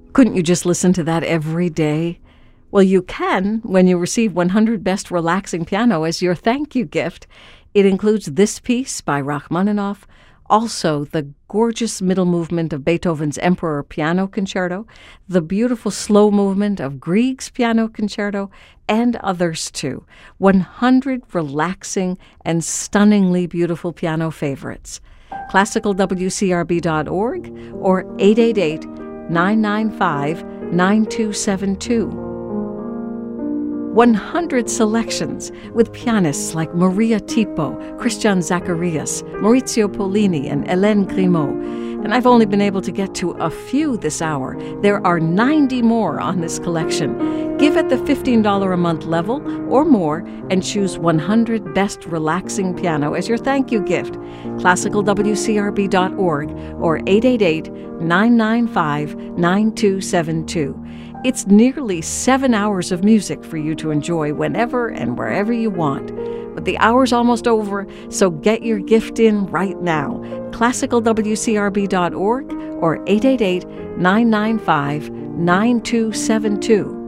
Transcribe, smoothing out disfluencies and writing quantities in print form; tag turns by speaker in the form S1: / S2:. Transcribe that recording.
S1: Couldn't you just listen to that every day? Well, you can when you receive 100 Best Relaxing Piano as your thank you gift. It includes this piece by Rachmaninoff, also the gorgeous middle movement of Beethoven's Emperor Piano Concerto, the beautiful slow movement of Grieg's Piano Concerto, and others too. 100 relaxing and stunningly beautiful piano favorites. ClassicalWCRB.org or 888-995-9272. 100 selections with pianists like Maria Tipo, Christian Zacharias, Maurizio Pollini, and Hélène Grimaud. And I've only been able to get to a few this hour. There are 90 more on this collection. Give it the $15 a month level or more and choose 100 Best Relaxing Piano as your thank you gift. ClassicalWCRB.org or 888-995-9272. It's nearly 7 hours of music for you to enjoy whenever and wherever you want. But the hour's almost over, so get your gift in right now. ClassicalWCRB.org or 888-995-9272.